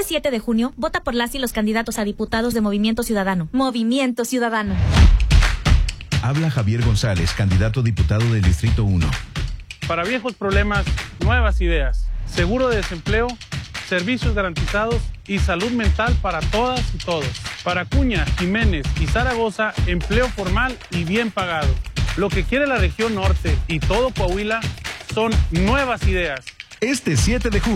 7 de junio, vota por las y los candidatos a diputados de Movimiento Ciudadano. Movimiento Ciudadano. Habla Javier González, candidato a diputado del Distrito 1. Para viejos problemas, nuevas ideas. Seguro de desempleo, servicios garantizados y salud mental para todas y todos. Para Acuña, Jiménez y Zaragoza, empleo formal y bien pagado. Lo que quiere la región norte y todo Coahuila son nuevas ideas. Este 7 de junio.